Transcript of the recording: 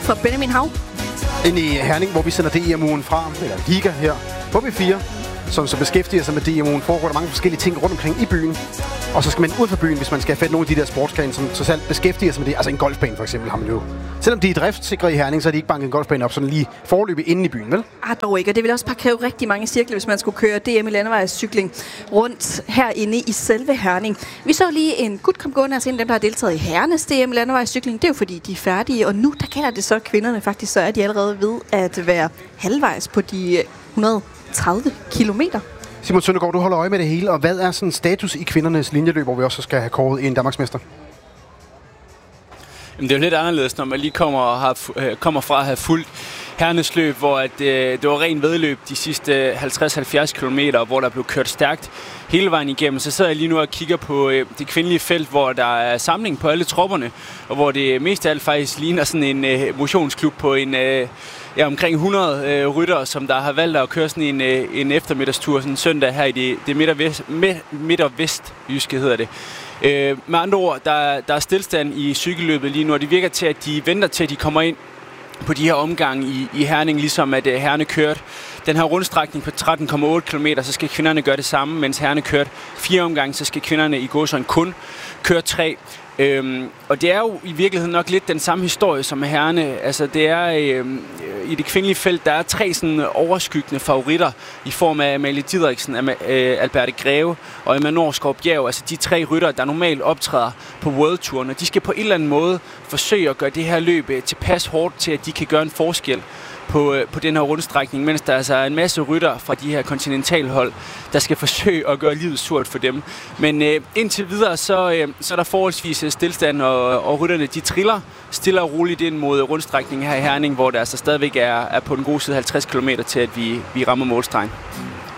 for Benjamin Hav. Ind i Herning, hvor vi sender DMU'en fra, eller Liga her på B4, som så beskæftiger sig med DMU'en, foregår der mange forskellige ting rundt omkring i byen. Og så skal man ud fra byen, hvis man skal have fat nogle af de der sportsgrene, som så selv beskæftiger sig med det. Altså en golfbane for eksempel har man jo. Selvom de er driftsikre i Herning, så er de ikke banket en golfbane op sådan lige forløbig inde i byen, vel? Dog ikke, og det vil også bare kræve rigtig mange cirkler, hvis man skulle køre DM i landevejscykling rundt herinde i selve Herning. Vi så lige en gut komme gående, altså en af dem, der har deltaget i herrenes DM i landevejscykling. Det er jo fordi, de er færdige, og nu der gælder det så kvinderne faktisk, så er de allerede ved at være halvvejs på de 130 kilometer. Simon Søndergaard, du holder øje med det hele, og hvad er sådan status i kvindernes linjeløb, hvor vi også skal have kåret en danmarksmester? Jamen, det er jo lidt anderledes, når man lige kommer fra at have fulgt herrenes løb, hvor det var ren vedløb de sidste 50-70 kilometer, hvor der blev kørt stærkt hele vejen igennem. Så sidder jeg lige nu og kigger på det kvindelige felt, hvor der er samling på alle tropperne, og hvor det mest af alt faktisk ligner sådan en motionsklub på omkring 100 ryttere, som der har valgt at køre sådan en eftermiddagstur sådan en søndag her i det midt- og vestjyske hedder det. Med andre ord, der er stillstand i cykelløbet lige nu, og det virker til, at de venter til, at de kommer ind på de her omgange i Herning, ligesom at herrene kørte den her rundstrækning på 13,8 km, så skal kvinderne gøre det samme, mens herrene kørte 4 omgange, så skal kvinderne i gåsøjne kun køre 3. Og det er jo i virkeligheden nok lidt den samme historie som med herrene. Altså det er i det kvindelige felt, der er 3 sådan overskyggende favoritter i form af Amalie Didriksen, Alberte Greve og Emma Norsgaard Bjerg. Altså de 3 ryttere, der normalt optræder på World Touren, og de skal på en eller anden måde forsøge at gøre det her løb tilpas hårdt til, at de kan gøre en forskel på den her rundstrækning, mens der altså er en masse rytter fra de her kontinentalhold, der skal forsøge at gøre livet surt for dem. Men indtil videre, så er der forholdsvis stillstand, og rytterne de triller stille og roligt ind mod rundstrækningen her i Herning, hvor der altså stadigvæk er på den gode side 50 km til, at vi rammer målstregen.